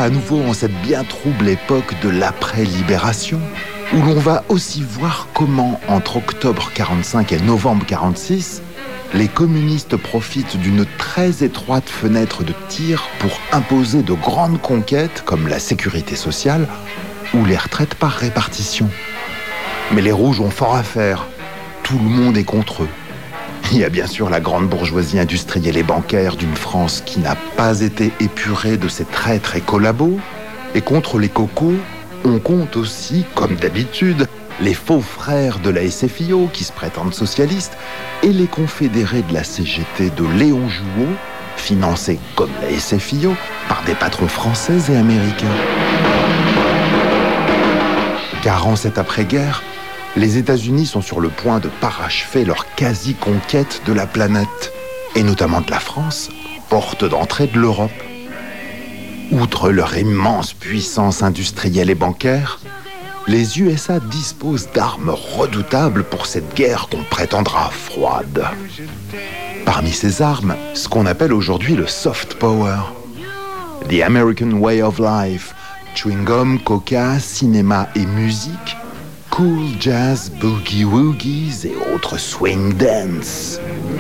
à nouveau en cette bien trouble époque de l'après-libération, où l'on va aussi voir comment, entre octobre 45 et novembre 46, les communistes profitent d'une très étroite fenêtre de tir pour imposer de grandes conquêtes comme la sécurité sociale ou les retraites par répartition. Mais les rouges ont fort à faire. Tout le monde est contre eux. Il y a bien sûr la grande bourgeoisie industrielle et bancaire d'une France qui n'a pas été épurée de ses traîtres et collabos. Et contre les cocos, on compte aussi, comme d'habitude, les faux frères de la SFIO qui se prétendent socialistes et les confédérés de la CGT de Léon Jouot, financés comme la SFIO par des patrons français et américains. Car en cette après-guerre, les États-Unis sont sur le point de parachever leur quasi-conquête de la planète, et notamment de la France, porte d'entrée de l'Europe. Outre leur immense puissance industrielle et bancaire, les USA disposent d'armes redoutables pour cette guerre qu'on prétendra froide. Parmi ces armes, ce qu'on appelle aujourd'hui le soft power. The American Way of Life, chewing-gum, coca, cinéma et musique, cool jazz, boogie-woogies et autres swing dance.